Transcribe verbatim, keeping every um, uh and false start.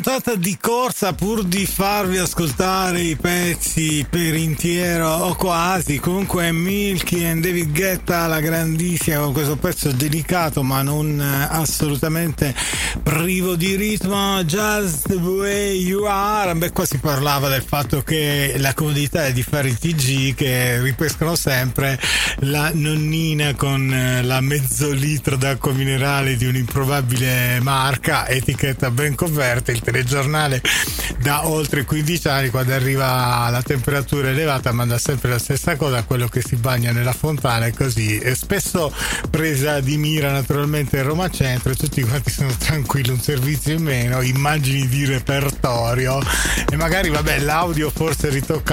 puntata di corsa pur di farvi ascoltare i pezzi per intero o quasi. Comunque Milky and David Guetta, la grandissima, con questo pezzo delicato ma non assolutamente privo di ritmo, Just the Way You Are. Beh, qua si parlava del fatto che la comodità è di fare i T G che ripescano sempre la nonnina con la mezzo litro d'acqua minerale di un'improbabile marca, etichetta ben coperta, il telegiornale da oltre quindici anni, quando arriva la temperatura elevata manda sempre la stessa cosa, quello che si bagna nella fontana, e così, e spesso presa di mira naturalmente in Roma Centro, e tutti quanti sono tranquilli, un servizio in meno, immagini di repertorio, e magari vabbè l'audio forse ritocca